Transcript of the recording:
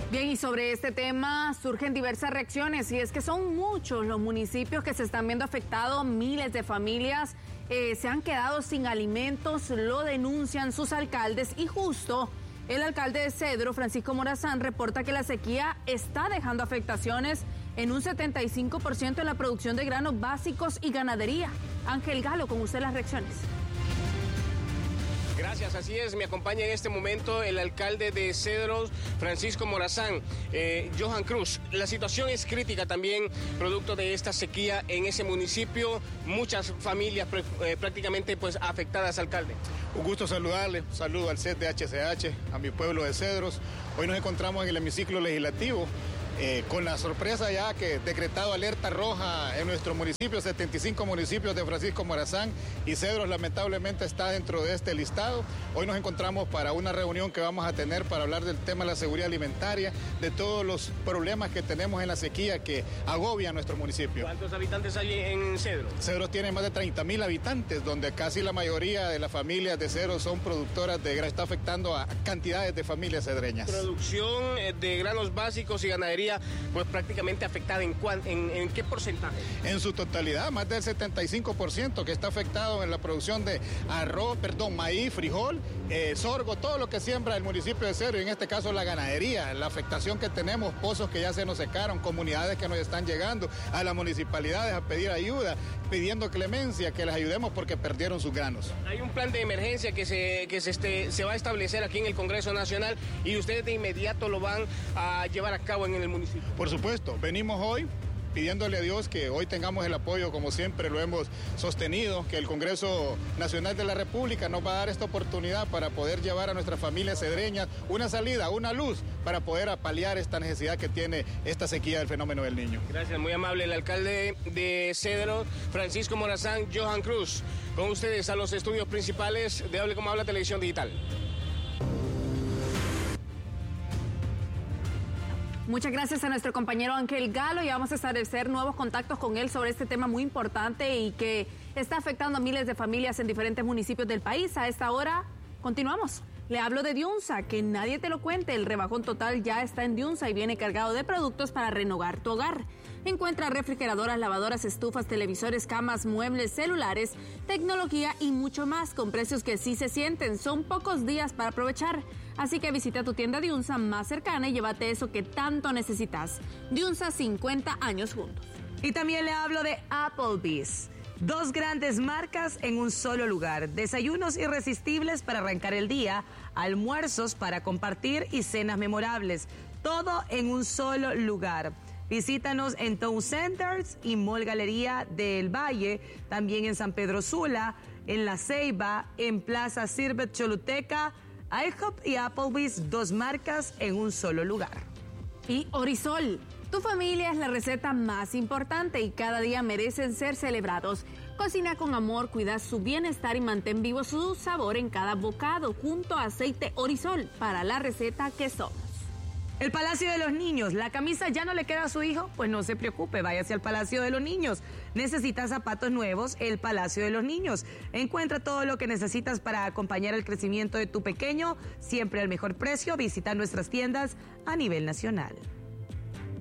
Bien, y sobre este tema surgen diversas reacciones, y es que son muchos los municipios que se están viendo afectados, miles de familias se han quedado sin alimentos, lo denuncian sus alcaldes, y justo el alcalde de Cedro, Francisco Morazán, reporta que la sequía está dejando afectaciones en un 75% en la producción de granos básicos y ganadería. Ángel Galo, con usted las reacciones. Gracias, así es, me acompaña en este momento el alcalde de Cedros, Francisco Morazán. Johan Cruz, la situación es crítica también, producto de esta sequía en ese municipio, muchas familias prácticamente pues afectadas, alcalde. Un gusto saludarle, un saludo al set de HCH, a mi pueblo de Cedros. Hoy nos encontramos en el hemiciclo legislativo, con la sorpresa ya que decretado alerta roja en nuestro municipio, 75 municipios de Francisco Morazán, y Cedros lamentablemente está dentro de este listado. Hoy nos encontramos para una reunión que vamos a tener para hablar del tema de la seguridad alimentaria, de todos los problemas que tenemos en la sequía que agobia a nuestro municipio. ¿Cuántos habitantes hay en Cedros? Cedros tiene más de 30,000 habitantes, donde casi la mayoría de las familias de Cedros son productoras de granos, está afectando a cantidades de familias cedreñas. Producción de granos básicos y ganadería, pues prácticamente afectada en qué porcentaje. En su totalidad, más del 75% que está afectado en la producción de maíz, frijol, sorgo, todo lo que siembra el municipio de Cedros, y en este caso la ganadería, la afectación que tenemos, pozos que ya se nos secaron, comunidades que nos están llegando a las municipalidades a pedir ayuda, pidiendo clemencia, que les ayudemos porque perdieron sus granos. Hay un plan de emergencia que se va a establecer aquí en el Congreso Nacional, y ustedes de inmediato lo van a llevar a cabo en el municipio. Por supuesto, venimos hoy pidiéndole a Dios que hoy tengamos el apoyo, como siempre lo hemos sostenido, que el Congreso Nacional de la República nos va a dar esta oportunidad para poder llevar a nuestras familias cedreñas una salida, una luz, para poder paliar esta necesidad que tiene esta sequía del fenómeno del Niño. Gracias, muy amable el alcalde de Cedros, Francisco Morazán. Johan Cruz, con ustedes a los estudios principales de Hable Como Habla Televisión Digital. Muchas gracias a nuestro compañero Ángel Galo, y vamos a establecer nuevos contactos con él sobre este tema muy importante y que está afectando a miles de familias en diferentes municipios del país. A esta hora continuamos. Le hablo de Diunsa, que nadie te lo cuente, el rebajón total ya está en Diunsa y viene cargado de productos para renovar tu hogar. Encuentra refrigeradoras, lavadoras, estufas, televisores, camas, muebles, celulares, tecnología y mucho más con precios que sí se sienten. Son pocos días para aprovechar. Así que visita tu tienda Diunsa más cercana y llévate eso que tanto necesitas. Diunsa, 50 años juntos. Y también le hablo de Applebee's. 2 grandes marcas en un solo lugar. Desayunos irresistibles para arrancar el día, almuerzos para compartir y cenas memorables. Todo en un solo lugar. Visítanos en Town Centers y Mall Galería del Valle, también en San Pedro Sula, en La Ceiba, en Plaza Sirvet Choluteca, IHOP y Applebee's, 2 marcas en un solo lugar. Y Orisol, tu familia es la receta más importante y cada día merecen ser celebrados. Cocina con amor, cuida su bienestar y mantén vivo su sabor en cada bocado junto a aceite Orisol para la receta que somos. El Palacio de los Niños, ¿la camisa ya no le queda a su hijo? Pues no se preocupe, váyase al Palacio de los Niños. ¿Necesitas zapatos nuevos? El Palacio de los Niños. Encuentra todo lo que necesitas para acompañar el crecimiento de tu pequeño, siempre al mejor precio. Visita nuestras tiendas a nivel nacional.